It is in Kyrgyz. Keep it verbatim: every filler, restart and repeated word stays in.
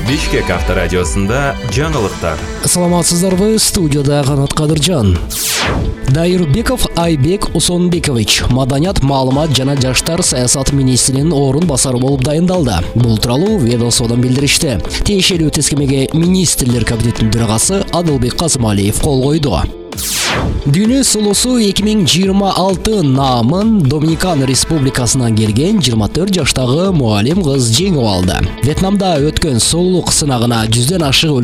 Бишкек авторадиосында жаңылыктар. Саламатсыздарбы, студияда Канат Кадыржан. Дайырбеков Айбек Усонбекович маданият, маалымат жана жаштар саясат министринин орун басары болуп дайындалды. Бул тууралуу ведомстводон билдиришти. Тиешелүү тизкемеге министрлер кабинетинин төрагасы Адылбек Касымалиев кол койду. Дүйнө сулусу эки миң жыйырма алты наамын Доминикан Республикасынан келген жыйырма төрт жаштагы муалим кыз жеңип алды. Вьетнамда өткөн сулуулук сынагына жүздөн ашык